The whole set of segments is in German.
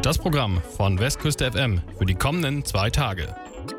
Das Programm von Westküste FM für die kommenden 2 Tage.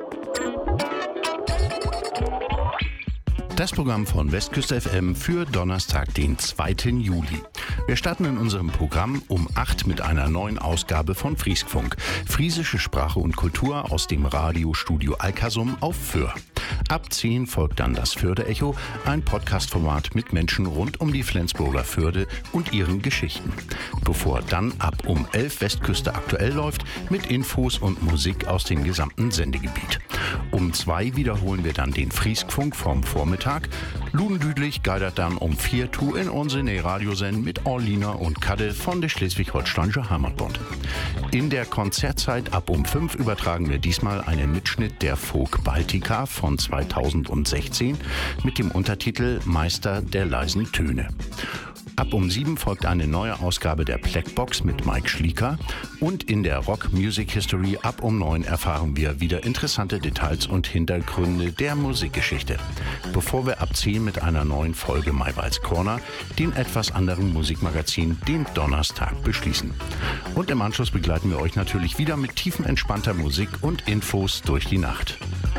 Das Programm von Westküste FM für Donnerstag, den 2. Juli. Wir starten in unserem Programm um 8 mit einer neuen Ausgabe von Frieskfunk. Friesische Sprache und Kultur aus dem Radiostudio Alcasum auf Föhr. Ab 10 folgt dann das Förde-Echo, ein Podcast-Format mit Menschen rund um die Flensburger Förde und ihren Geschichten. Bevor dann ab um 11 Westküste aktuell läuft mit Infos und Musik aus dem gesamten Sendegebiet. Um 2 wiederholen wir dann den Frieskfunk vom Vormittag. Ludendüdlich geidert dann um 4 tu in unsere Radiosendung mit Orlina und Kadde von der Schleswig-Holsteinische Heimatbund. In der Konzertzeit ab um 5 übertragen wir diesmal einen Mitschnitt der Folk Baltica von 2016 mit dem Untertitel Meister der leisen Töne. Ab um 7 folgt eine neue Ausgabe der Blackbox mit Mike Schlieker und in der Rock Music History ab um 9 erfahren wir wieder interessante Details und Hintergründe der Musikgeschichte. Bevor wir ab 10 mit einer neuen Folge Maywalds Corner, den etwas anderen Musikmagazin, den Donnerstag beschließen. Und im Anschluss begleiten wir euch natürlich wieder mit tiefenentspannter Musik und Infos durch die Nacht.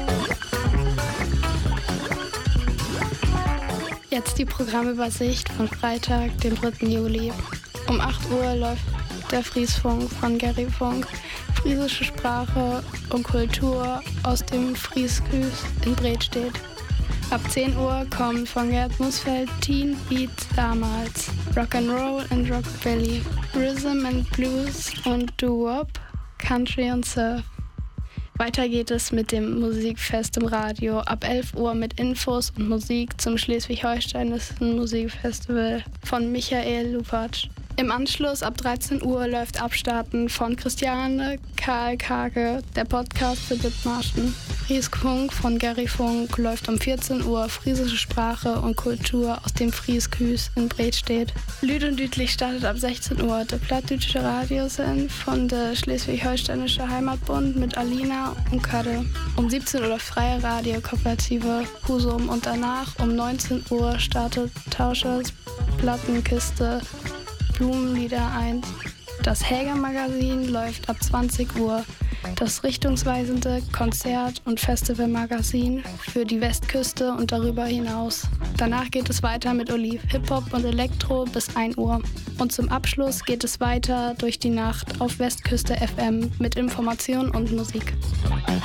Jetzt die Programmübersicht von Freitag, dem 3. Juli. Um 8 Uhr läuft der Friesfunk von Gary Funk. Friesische Sprache und Kultur aus dem Friesküs in Bredstedt. Ab 10 Uhr kommt von Gerd Musfeld Teen Beats damals. Rock'n'Roll and Rockabilly. Rhythm and Blues und Doo-Wop, Country und Surf. Weiter geht es mit dem Musikfest im Radio. Ab 11 Uhr mit Infos und Musik zum Schleswig-Holsteinischen Musikfestival von Michael Lupatsch. Im Anschluss ab 13 Uhr läuft Abstarten von Christiane Karl Kake, der Podcast für Dithmarschen. Frieskfunk von Gary Funk läuft um 14 Uhr Friesische Sprache und Kultur aus dem Friesküs in Bredstedt. Lüdendüdlich startet ab 16 Uhr der plattdütsche Radiosend von der Schleswig-Holsteinische Heimatbund mit Alina und Kadde. Um 17 Uhr freie Radiokooperative Husum und danach um 19 Uhr startet Tauschers Plattenkiste Blumenlieder 1. Das Häger-Magazin läuft ab 20 Uhr. Das richtungsweisende Konzert- und Festivalmagazin für die Westküste und darüber hinaus. Danach geht es weiter mit Oliv, Hip-Hop und Elektro bis 1 Uhr. Und zum Abschluss geht es weiter durch die Nacht auf Westküste FM mit Information und Musik.